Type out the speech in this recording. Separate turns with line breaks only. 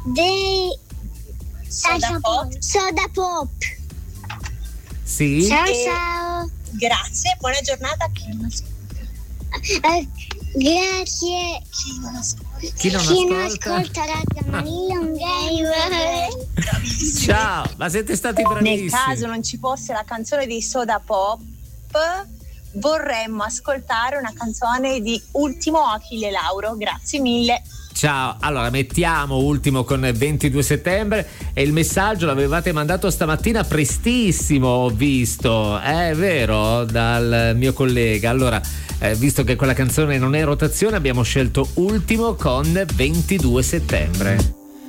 dei Soda Pop.
Sì.
Ciao.
Grazie, buona giornata a chi non ascolta.
Grazie.
Chi non
ascolta Radio Maria, un
Ciao, ma siete stati bravissimi.
Nel caso non ci fosse la canzone di Soda Pop, vorremmo ascoltare una canzone di Ultimo Achille Lauro. Grazie mille.
Ciao, allora mettiamo Ultimo con 22 settembre e il messaggio l'avevate mandato stamattina prestissimo, ho visto, è vero, dal mio collega. Allora, visto che quella canzone non è in rotazione, abbiamo scelto Ultimo con 22 settembre.